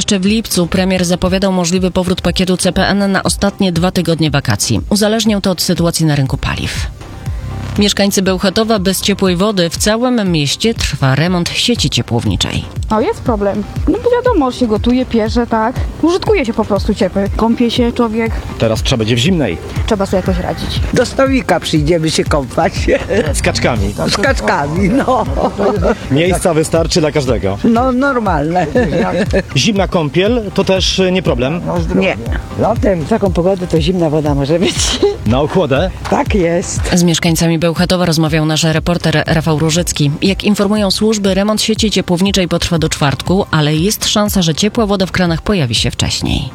jeszcze w lipcu premier zapowiadał możliwy powrót pakietu CPN na ostatnie 2 tygodnie wakacji. Uzależniał to od sytuacji na rynku paliw. Mieszkańcy Bełchatowa bez ciepłej wody. W całym mieście trwa remont sieci ciepłowniczej. No jest problem. No bo wiadomo, się gotuje, pierze, tak. Użytkuje się po prostu ciepły. Kąpie się człowiek. Teraz trzeba będzie w zimnej. Trzeba sobie jakoś radzić. Do stolika przyjdziemy się kąpać. Z kaczkami. Z kaczkami, no. Miejsca wystarczy dla każdego. No normalne. Zimna kąpiel to też nie problem. Nie. Latem, taką pogodę to zimna woda może być. Na ochłodę. Tak jest. Z mieszkańcami Bełchatowa rozmawiał nasz reporter Rafał Różycki. Jak informują służby, remont sieci ciepłowniczej potrwa do czwartku, ale jest szansa, że ciepła woda w kranach pojawi się wcześniej.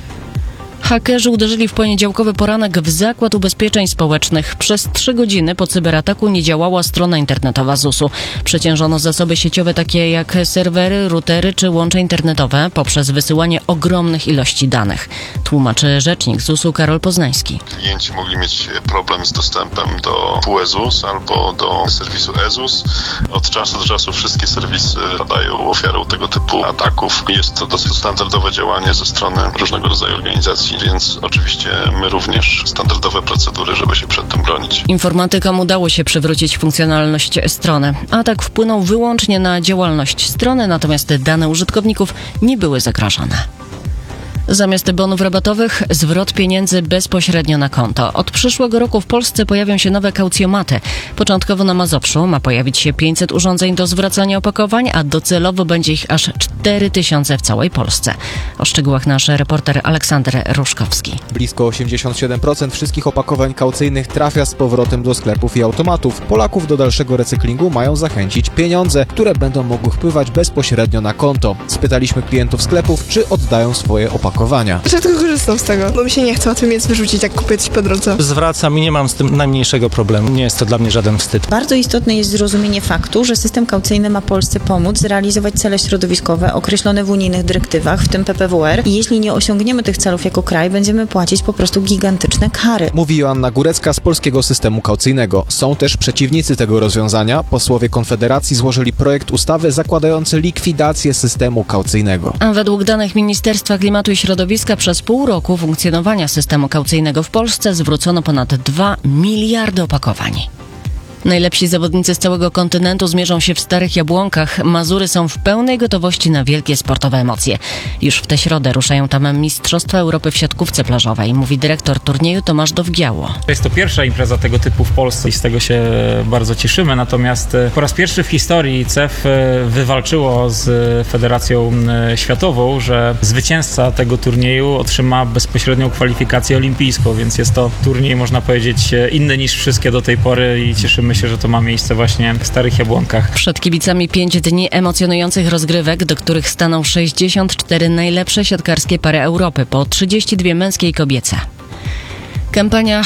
Hakerzy uderzyli w poniedziałkowy poranek w Zakład Ubezpieczeń Społecznych. Przez 3 godziny po cyberataku nie działała strona internetowa ZUS-u. Przeciężono zasoby sieciowe takie jak serwery, routery czy łącze internetowe poprzez wysyłanie ogromnych ilości danych. Tłumaczy rzecznik ZUS-u Karol Poznański. Klienci mogli mieć problem z dostępem do PUE-ZUS albo do serwisu e-ZUS. Od czasu do czasu wszystkie serwisy padają ofiarą tego typu ataków. Jest to dosyć standardowe działanie ze strony różnego rodzaju organizacji, więc oczywiście my również standardowe procedury, żeby się przed tym bronić. Informatykom udało się przywrócić funkcjonalność strony. Atak wpłynął wyłącznie na działalność strony, natomiast dane użytkowników nie były zagrożone. Zamiast bonów rabatowych, zwrot pieniędzy bezpośrednio na konto. Od przyszłego roku w Polsce pojawią się nowe kaucjomaty. Początkowo na Mazowszu ma pojawić się 500 urządzeń do zwracania opakowań, a docelowo będzie ich aż 4000 w całej Polsce. O szczegółach nasz reporter Aleksander Ruszkowski. Blisko 87% wszystkich opakowań kaucyjnych trafia z powrotem do sklepów i automatów. Polaków do dalszego recyklingu mają zachęcić pieniądze, które będą mogły wpływać bezpośrednio na konto. Spytaliśmy klientów sklepów, czy oddają swoje opakowania. Rzadko korzystam z tego, bo mi się nie chce o tym więc wyrzucić, jak kupię coś po drodze. Zwracam i nie mam z tym najmniejszego problemu. Nie jest to dla mnie żaden wstyd. Bardzo istotne jest zrozumienie faktu, że system kaucyjny ma Polsce pomóc zrealizować cele środowiskowe określone w unijnych dyrektywach, w tym PPWR. I jeśli nie osiągniemy tych celów jako kraj, będziemy płacić po prostu gigantyczne kary. Mówi Joanna Górecka z Polskiego Systemu Kaucyjnego. Są też przeciwnicy tego rozwiązania. Posłowie Konfederacji złożyli projekt ustawy zakładający likwidację systemu kaucyjnego. A według danych Ministerstwa Klimatu i Środowiska przez pół roku funkcjonowania systemu kaucyjnego w Polsce zwrócono ponad 2 miliardy opakowań. Najlepsi zawodnicy z całego kontynentu zmierzą się w Starych Jabłonkach. Mazury są w pełnej gotowości na wielkie sportowe emocje. Już w tę środę ruszają tam Mistrzostwa Europy w siatkówce plażowej, mówi dyrektor turnieju Tomasz Dowgiało. To jest to pierwsza impreza tego typu w Polsce i z tego się bardzo cieszymy. Natomiast po raz pierwszy w historii CEF wywalczyło z Federacją Światową, że zwycięzca tego turnieju otrzyma bezpośrednią kwalifikację olimpijską, więc jest to turniej, można powiedzieć, inny niż wszystkie do tej pory i cieszymy się, że to ma miejsce właśnie w Starych Jabłonkach. Przed kibicami 5 dni emocjonujących rozgrywek, do których staną 64 najlepsze siatkarskie pary Europy, po 32 męskie i kobiece. Kampania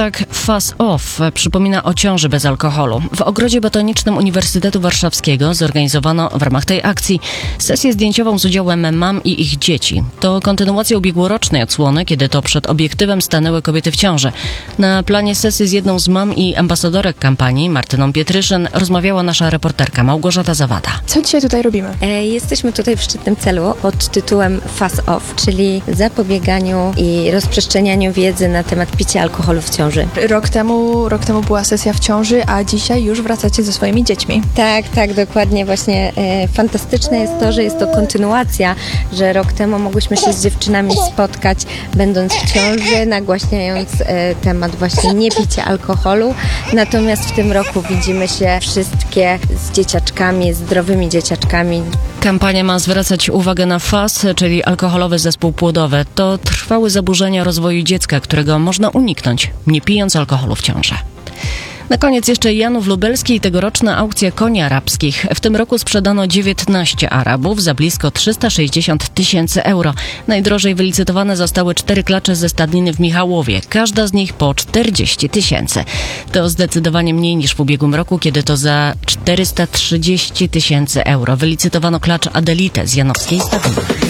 #FuzOff przypomina o ciąży bez alkoholu. W Ogrodzie Botanicznym Uniwersytetu Warszawskiego zorganizowano w ramach tej akcji sesję zdjęciową z udziałem mam i ich dzieci. To kontynuacja ubiegłorocznej odsłony, kiedy to przed obiektywem stanęły kobiety w ciąży. Na planie sesji z jedną z mam i ambasadorek kampanii, Martyną Pietryszyn, rozmawiała nasza reporterka Małgorzata Zawada. Co dzisiaj tutaj robimy? Jesteśmy tutaj w szczytnym celu pod tytułem FuzOff, czyli zapobieganiu i rozprzestrzenianiu wiedzy na temat picia alkoholu w ciąży. Rok temu była sesja w ciąży, a dzisiaj już wracacie ze swoimi dziećmi. Tak, dokładnie. Właśnie fantastyczne jest to, że jest to kontynuacja, że rok temu mogłyśmy się z dziewczynami spotkać, będąc w ciąży, nagłaśniając temat właśnie niepicia alkoholu. Natomiast w tym roku widzimy się wszystkie z dzieciaczkami, zdrowymi dzieciaczkami. Kampania ma zwracać uwagę na FAS, czyli alkoholowy zespół płodowy. To trwałe zaburzenia rozwoju dziecka, którego można uniknąć, nie pijąc alkoholu w ciąży. Na koniec jeszcze Janów Lubelski i tegoroczna aukcja koni arabskich. W tym roku sprzedano 19 Arabów za blisko 360 000 euro. Najdrożej wylicytowane zostały 4 klacze ze stadniny w Michałowie. Każda z nich po 40 000. To zdecydowanie mniej niż w ubiegłym roku, kiedy to za 430 000 euro wylicytowano klacz Adelitę z janowskiej stadniny.